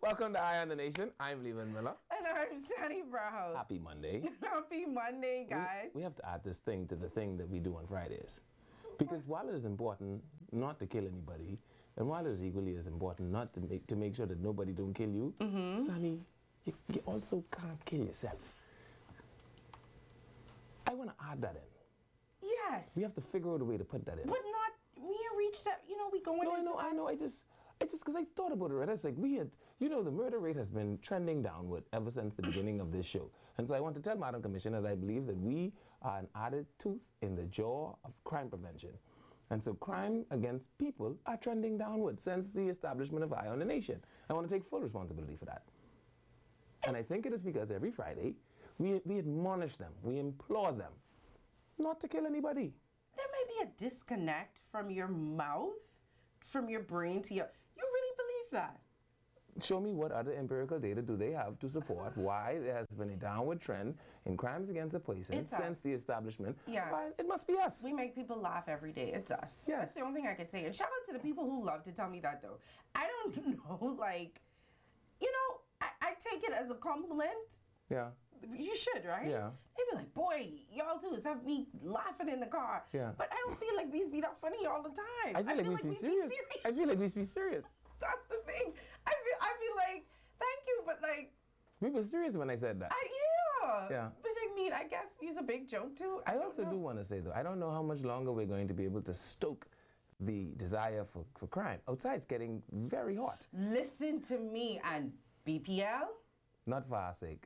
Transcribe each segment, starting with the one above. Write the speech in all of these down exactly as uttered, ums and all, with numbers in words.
welcome to Eye on the Nation. I'm Leland Miller. And I'm Sunny Brown. Happy Monday. Happy Monday, guys. We, we have to add this thing to the thing that we do on Fridays. Because while it is important not to kill anybody, and while it is equally as important not to make to make sure that nobody don't kill you, mm-hmm. Sunny, you, you also can't kill yourself. I want to add that in. Yes. We have to figure out a way to put that in. But not, we have reached that, you know, we going no, into No, I know, that. I know, I just... I just, because I thought about it, right? It's like we had, you know, the murder rate has been trending downward ever since the beginning of this show. And so I want to tell Madam Commissioner that I believe that we are an added tooth in the jaw of crime prevention. And so crime against people are trending downward since the establishment of Eye on the Nation. I want to take full responsibility for that. And I think it is because every Friday, we, we admonish them, we implore them not to kill anybody. There may be a disconnect from your mouth, from your brain to your... You really believe that? Show me what other empirical data do they have to support why there has been a downward trend in crimes against a person It's since us. the establishment. Yes. Fine, it must be us. We make people laugh every day. It's us. Yes. That's the only thing I could say. And shout out to the people who love to tell me that, though. I don't know, like, you know, I, I take it as a compliment. Yeah. You should, right? Yeah. They be like, boy, y'all do is have me laughing in the car. Yeah. But I don't feel like we be that funny all the time. I feel like we be serious. I feel like we be serious. That's the thing. I feel, I feel like, thank you, but like... We were serious when I said that. I, yeah. Yeah. But I mean, I guess he's a big joke, too. I, I also know. do want to say, though, I don't know how much longer we're going to be able to stoke the desire for, for crime. Outside, it's getting very hot. Listen to me and B P L? Not for our sake.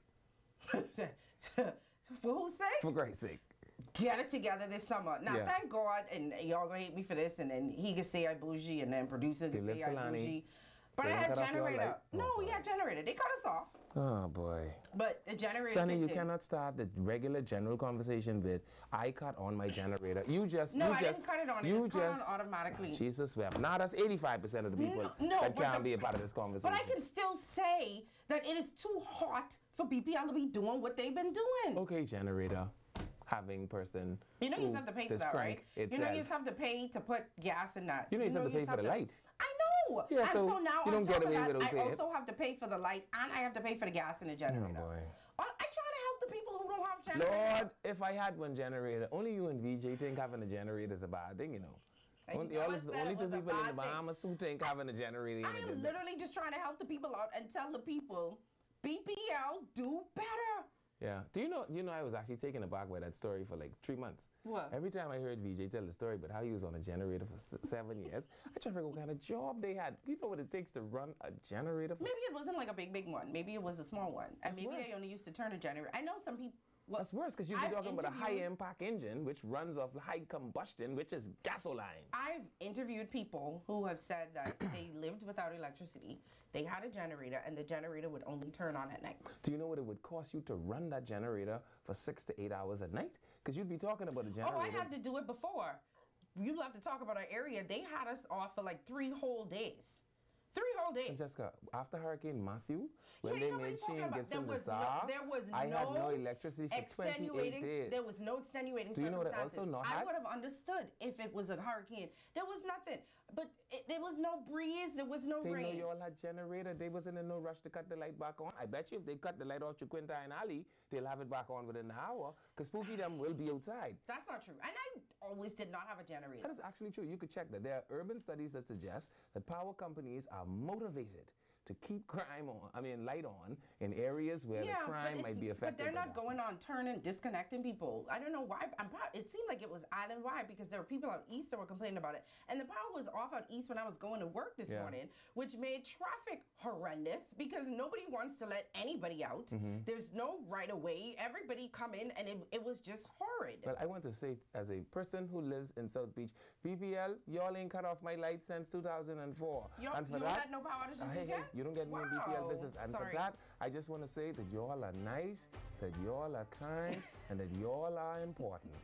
For whose sake? For Christ's sake. Get it together this summer. Now, Yeah. thank God, and y'all gonna hate me for this, and then he can say I bougie, and then producer can They say left I Kalani. bougie. But They I didn't had cut off your generator. light? No, Oh, we boy. had generator. They cut us off. Oh, boy. But the generator. Sonny, you kicked in. cannot start the regular general conversation with, I cut on my generator. You just, No, you I just, didn't cut it on. It you just cut just, on automatically. Jesus wept. Now that's eighty-five percent of the people No, no, that but can't the- be a part of this conversation. But I can still say that it is too hot for B P L to be doing what they've been doing. Okay, generator, having person. You know you who used to have to pay for this that, crank, right? it You know you says- used to have to pay to put gas in that. You know you used to have to pay for the to- light. I know. Yeah, and so so, now you don't on get top of away that, with I okay. also have to pay for the light and I have to pay for the gas in the generator. Oh, boy. I, I try to help the people who don't have generators. Lord, if I had one generator, only you and V J think having a generator is a bad thing, you know. I Only, never all said the it only two was a people in the bad thing. Bahamas who think having a generator I ain't a am good thing. literally just trying to help the people out and tell the people, B P L, do better. Yeah. Do you know, you know, I was actually taken aback by that story for like three months. What? Every time I heard V J tell the story about how he was on a generator for s- seven years, I tried to figure out what kind of job they had. You know what it takes to run a generator for Maybe it wasn't like a big, big one. Maybe it was a small one. And That's maybe worse. they only used to turn a generator. I know some people. Well, That's worse because you'd be I've talking about a high interviewed- impact engine which runs off high combustion, which is gasoline. I've interviewed people who have said that they lived without electricity. They had a generator, and the generator would only turn on at night. Do you know what it would cost you to run that generator for six to eight hours at night? Because you'd be talking about a generator. Oh, I had to do it before. You love to talk about our area. They had us off for like three whole days. Three whole days. Jessica, after Hurricane Matthew, when Yeah, they you know what made he's talking Shane about. Gibson There was no- bizarre, there was I had no no electricity for twenty-eight extenuating. days. There was no extenuating Do you know what I circumstances. also not I had? would have understood if it was a hurricane. There was nothing, but it, there was no breeze. There was no They know rain. you all had generator. They wasn't in no rush to cut the light back on. I bet you if they cut the light off Chiquinta Alley, they'll have it back on within an hour because Spooky them will be outside. That's not true. And I always did not have a generator. That is actually true. You could check that. There are urban studies that suggest that power companies are motivated to keep crime on, I mean, light on in areas where the crime might be affected. But they're by not that. going on turning, disconnecting people. I don't know why. I'm proud. It seemed like it was island-wide because there were people out east that were complaining about it. And the power was off out east when I was going to work this Yeah. morning, which made traffic horrendous because nobody wants to let anybody out. Mm-hmm. There's no right of way. Everybody come in, and it, it was just horrid. Well, I want to say, as a person who lives in South Beach, B P L, y'all ain't cut off my light since two thousand four. You- and for you that, had no power outages uh, hey, hey, again? you don't get me in B P L Wow. business. And Sorry. for that, I just want to say that y'all are nice, that y'all are kind, and that y'all are important.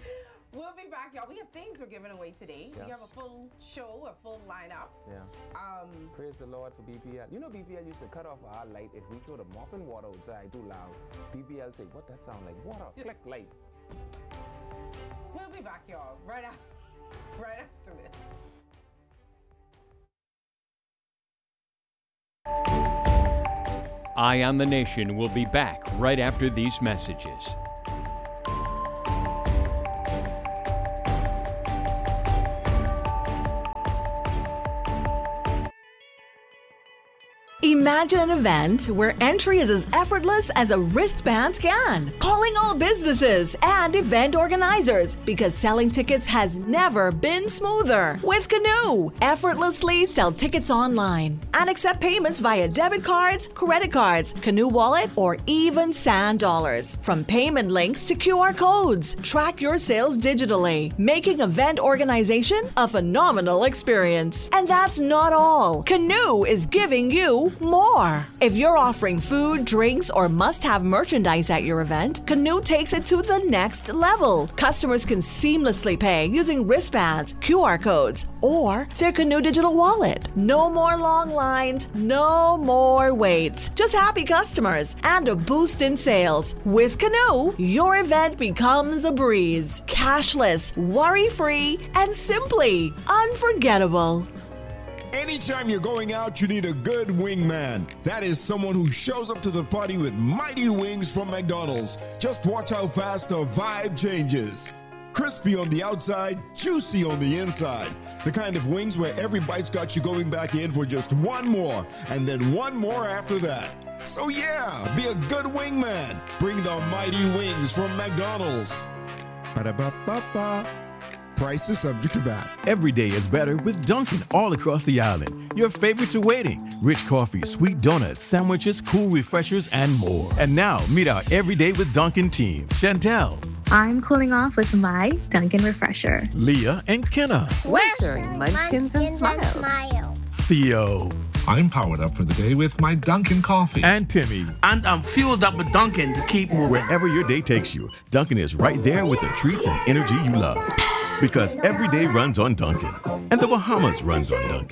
We'll be back, y'all. We have things we're giving away today. Yeah. We have a full show, a full lineup. Yeah. Um, Praise the Lord for B P L. You know B P L used to cut off our light if we throw the mopping water outside too loud. B P L say, what that sound like? Water, click light. we'll be back, y'all, right after, right after this. Eye on the Nation will be back right after these messages. Imagine an event where entry is as effortless as a wristband scan. Calling all businesses and event organizers because selling tickets has never been smoother. With Canoe, effortlessly sell tickets online and accept payments via debit cards, credit cards, Canoe Wallet, or even Sand Dollars. From payment links to Q R codes, track your sales digitally, making event organization a phenomenal experience. And that's not all. Canoe is giving you more. If you're offering food, drinks, or must-have merchandise at your event, Canoe takes it to the next level. Customers can seamlessly pay using wristbands, Q R codes, or their Canoe digital wallet. No more long lines, no more waits. Just happy customers and a boost in sales. With Canoe, your event becomes a breeze. Cashless, worry-free, and simply unforgettable. Anytime you're going out, you need a good wingman. That is someone who shows up to the party with mighty wings from McDonald's. Just watch how fast the vibe changes. Crispy on the outside, juicy on the inside. The kind of wings where every bite's got you going back in for just one more, and then one more after that. So yeah, be a good wingman. Bring the mighty wings from McDonald's. Ba-da-ba-ba-ba. Price is subject to V A T. Every day is better with Dunkin' all across the island. Your favorites are waiting. Rich coffee, sweet donuts, sandwiches, cool refreshers, and more. And now, meet our Everyday with Dunkin' team. Chantel. I'm cooling off with my Dunkin' Refresher. Leah and Kenna. We're sharing munchkins and smiles. Theo. I'm powered up for the day with my Dunkin' coffee. And Timmy. And I'm fueled up with Dunkin' to keep moving. Wherever your day takes you, Dunkin' is right there with the treats and energy you love. Because every day runs on Dunkin', and the Bahamas runs on Dunkin'.